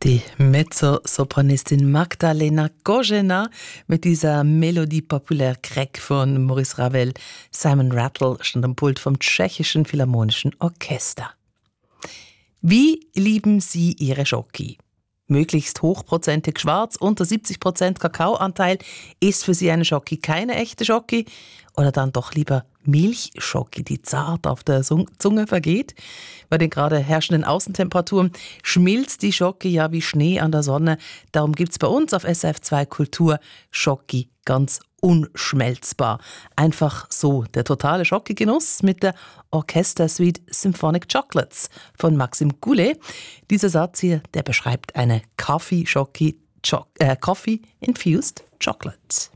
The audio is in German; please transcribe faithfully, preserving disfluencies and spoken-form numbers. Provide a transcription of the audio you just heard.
Die Mezzosopranistin Magdalena Kožená mit dieser Melodie populär Grec von Maurice Ravel. Simon Rattle stand am Pult vom Tschechischen Philharmonischen Orchester. Wie lieben Sie Ihre Schoki? Möglichst hochprozentig schwarz, unter siebzig Prozent Kakaoanteil. Ist für Sie eine Schoki keine echte Schoki? Oder dann doch lieber Milchschoki, die zart auf der Zunge vergeht? Bei den gerade herrschenden Außentemperaturen schmilzt die Schoki ja wie Schnee an der Sonne. Darum gibt es bei uns auf S R F zwei Kultur Schoki ganz unschmelzbar. Einfach so der totale Schoki-Genuss mit der Orchestersuite Symphonic Chocolates von Maxime Goulet. Dieser Satz hier, der beschreibt eine Coffee-Schoki, äh, Coffee-Infused Chocolate.